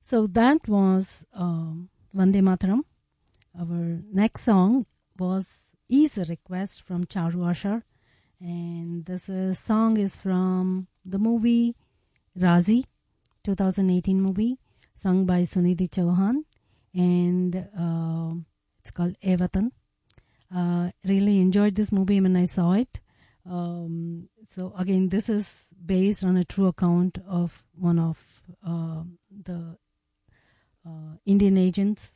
So that was Vande Mataram. Our next song is a request from Charu Ashar, and this song is from the movie Razi, 2018 movie, sung by Sunidhi Chauhan, and it's called E Watan. Really enjoyed this movie when I saw it. So again, this is based on a true account of one of the Indian agents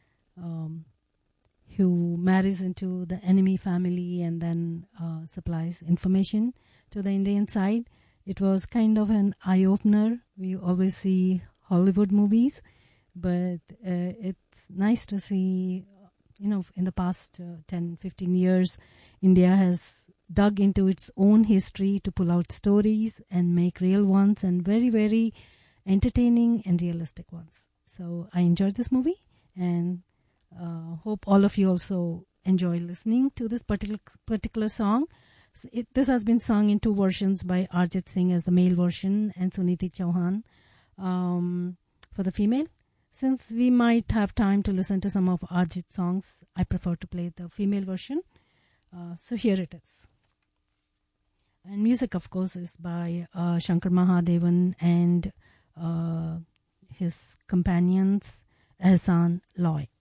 who marries into the enemy family and then supplies information to the Indian side. It was kind of an eye-opener. We always see Hollywood movies, but it's nice to see, in the past 10, 15 years, India has dug into its own history to pull out stories and make real ones, and very, very entertaining and realistic ones. So I enjoyed this movie, and hope all of you also enjoy listening to this particular song. This has been sung in two versions by Arjit Singh as the male version and Sunidhi Chauhan for the female. Since we might have time to listen to some of Arjit's songs, I prefer to play the female version. So here it is. And music, of course, is by Shankar Mahadevan and his companions, Ehsan Loy.